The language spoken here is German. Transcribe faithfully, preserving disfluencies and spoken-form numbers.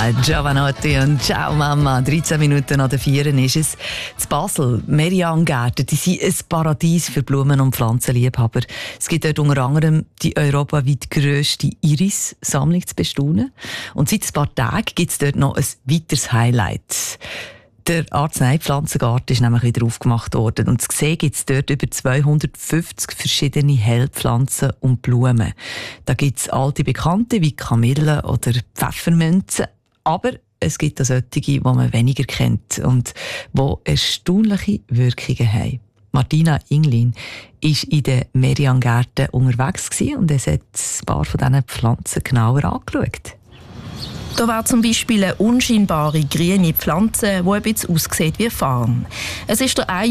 Mama, Giovanotti und Ciao Mama. dreizehn Minuten nach der Vieren ist es. In Basel, Merian-Gärten, die sind ein Paradies für Blumen- und Pflanzenliebhaber. Es gibt dort unter anderem die europaweit grösste Iris-Sammlung zu bestaunen. Und seit ein paar Tagen gibt es dort noch ein weiteres Highlight. Der Arzneipflanzengarten ist nämlich wieder aufgemacht worden. Und zu sehen gibt es dort über zweihundertfünfzig verschiedene Heilpflanzen und Blumen. Da gibt es alte Bekannte wie Kamille oder Pfefferminze. Aber es gibt auch solche, die man weniger kennt und die erstaunliche Wirkungen haben. Martina Inglin war in den Merian-Gärten unterwegs und es hat ein paar von diesen Pflanzen genauer angeschaut. Da wäre zum Beispiel eine unscheinbare grüne Pflanze, die ein bisschen aussieht wie Farn. Es ist der